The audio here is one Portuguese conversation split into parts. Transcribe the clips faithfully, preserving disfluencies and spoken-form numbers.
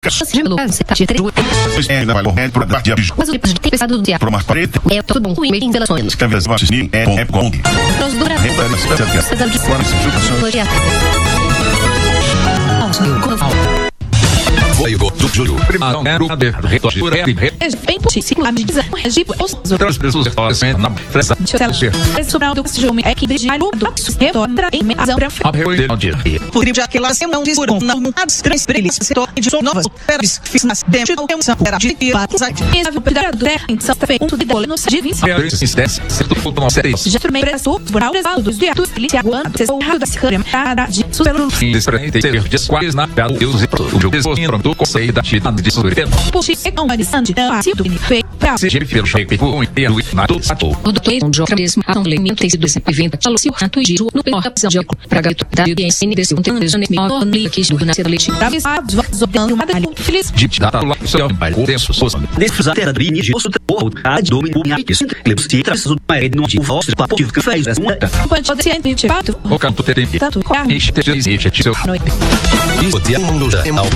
É, não vai morrer por dar dias. Mas o depois de ter pensado no teatro. Por mais preto. É todo bom. O e-mail em relações. Que às vezes nem é com é com. Nós do Brasil. César de Fora. Foi o do Júlio. Primeiro era de retortura e bem possível a medida regido os outras pessoas fazem na fresa. Sobral do ciúme é que desde o do retorna em razão para a reunião de por já que lá não desforam não montados três prelis se torne de novas peras fiz nas dentro do emoção era de site esse pedra do terra em Santa Fe um de bola no serviço resistência certo ponto não sei já turmei para o Sobral dos diatos polícia guando o rado da câmera de suzero indisferente ter desquais na pelo Deus e o jogo do conceito da cidade de Sorocaba. Puxa, é uma distante da Silvio feio para se pelo shape por um inteiro na do sato. O doutor John mesmo a um tem sido sempre venda falou se o rato e giro no pior opção de óculos para gato da B S N desse um tão de melhor only que do nascer leite para ver zodando uma dalho feliz de data lá seu bairro denso soço desfruzar terra de linha de osso ou a de domingo minha isso clepsi traz o mais no de voz papo que faz essa uma pode ser de pato o canto tem tanto enche te diz enche seu noite isso te mundo já é mal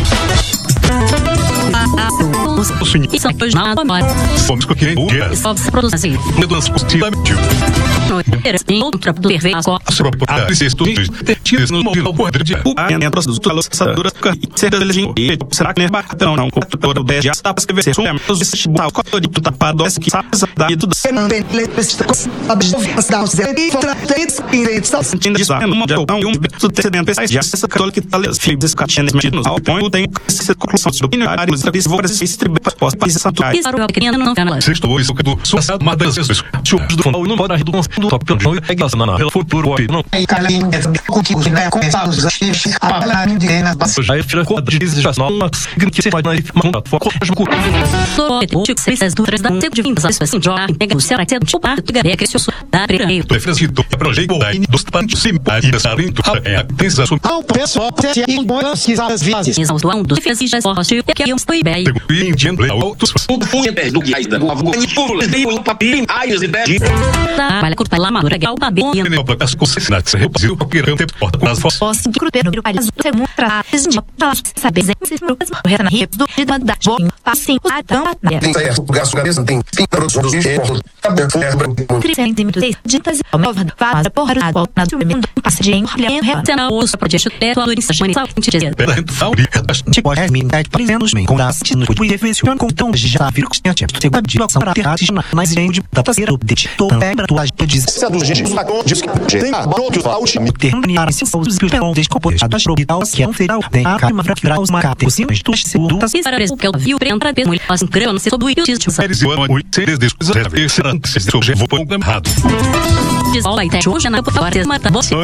isso é pois nada mais Fomos com quem o dia. só se produz assim Medos positivo. tem outra do ver a só A preciso tiros no móvel poder de o é para os talos saduras ser legend e será que é batão não computador do dez já está para escrever ser os esse código de tapado esse que sabe da tudo não tem lepesta as da os e contra três direitos sentindo isso é um já um tudo tendo pensar já essa católica que tá filho desse cachê nos ao ponto tem essa conclusão do binário os serviços vou fazer esse posso para essa tua isso é o pequeno não canal sexto isso que do sucesso uma das vezes chupos do fundo não pode arredar do top pelo jogo é graça não futuro não aí calinho com que né começar os a palavra de nas bases já é filha de desejação que se vai na mão foco o que se fez do três da tempo de vindas assim já pega o céu até do chupa tu é que isso dá prereio preferido projeto aí dos pantos simpáticos sarinto é atenção ao pessoal se em boas as vias são do do fez já forte que eu estou bem entendo outros tudo foi do que ainda não avô e por dei o papinho ai os ideias da vale curta lá madura gal babinho não para as concessionárias se reduziu o que tempo porta com as vozes posso de crupeiro no país do segundo traz de saber se for correta na rede do de da bom assim o atão tem certo o gasto cabeça tem fim produção dos encontros três centímetros ditas nova faz porra na do mundo passa de enrolha cena o projeto é a luz só gente dizer tipo é minha presença com das no fui refeição com tão já viu que tinha tempo segunda de opção para ter na mais em de data zero de tô para tua diz se do gente sacou diz que tem a bloco out terminar esse os que não descompostos das probitais que é um feral tem a calma para virar os macates sim tu se duas isso para o que eu vi o prenda pelo mulher assim creu não sei sobre o isso séries eu amo series desde esse antes de eu vou pôr errado diz olha até hoje na porta mata você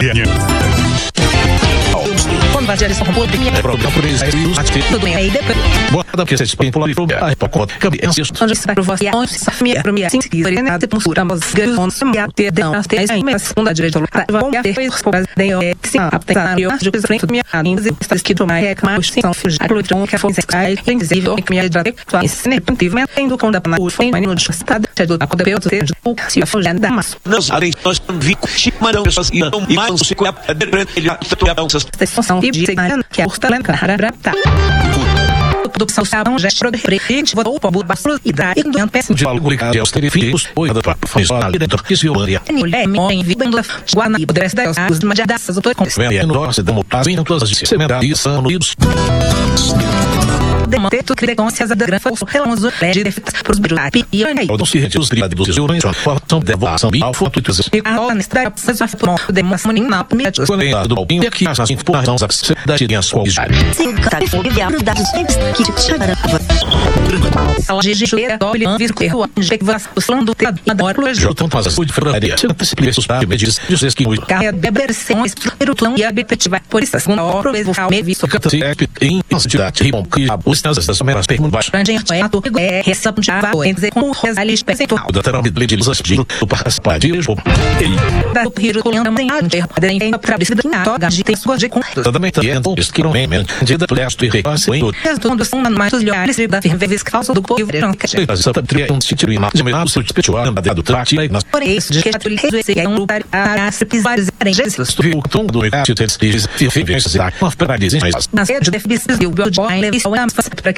quando vai dizer isso com o é problema por isso aí os ativos tudo bem aí depois bota que vocês põem por lá e pro ai para conta cabe é isso onde está para você onde se família para mim assim que seria nada de postura mas gajos se me até não até aí mas segunda direita vão ter fez por daí é sim a pensar eu acho que frente minha ainda está escrito mais é mais sim são fugir a clotron que foi sai invisível que me ajuda a esse negativamente tendo com da na o foi no estado de a coda eu ter o se fugir da mas nós além nós vi chimarão pessoas e não mais se coa de frente ele a são de que é o talento cara tá produção sabão já pro frente vou para o bastante e dá indo um péssimo de algo ligado aos telefios oi da faz lá dentro que se olha mulher mãe vivendo guana e poderes das as majadas eu tô com é nossa demo paz em todas as semerais são unidos demonte tu crê com ciência da grande força relonzo pede defeitos pros biruapi e aí os cientistas criados e urãs são devoção bial fotos e a aula nesta precisa for demonstração na primeira do balpinho é que as informações da sociedade em as coisas sim cara foi de dados que te chamaram a gigera olha vir que rua que vai falando adoro já tão faz de feraria se antecipa isso para medir diz que muito cara beber sem estrutura plano e habitat vai por isso segunda hora vez vou me visto cata se em cidade ribom que os nas das meras perguntas baixo grande é tu é recebe já vai dizer com o resalis percentual da terapia de lisas de para de jogo da o rio colhendo tem a gente podem em para decidir na toga de ter sua de com também tem então que não é de da plesto e repasse em tudo são mais os olhares da vezes que falso do povo verão que essa tria um sítio e mais menos o espiritual da do trate mas por isso de que tu esse é um lugar a se pisar em Jesus tu viu o tom do negócio ter se diz fifi vem se dar uma para dizer mas na sede de fibis e o boy levis o am para